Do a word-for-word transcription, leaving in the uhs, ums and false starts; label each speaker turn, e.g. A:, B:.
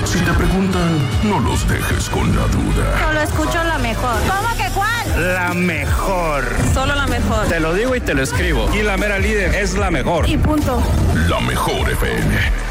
A: Si te preguntan, no los dejes con la duda.
B: Solo escucho la mejor. ¿Cómo que cuál?
C: La mejor.
B: Solo la mejor.
C: Te lo digo y te lo escribo. Y la mera líder es la mejor.
B: Y punto.
A: La mejor F M.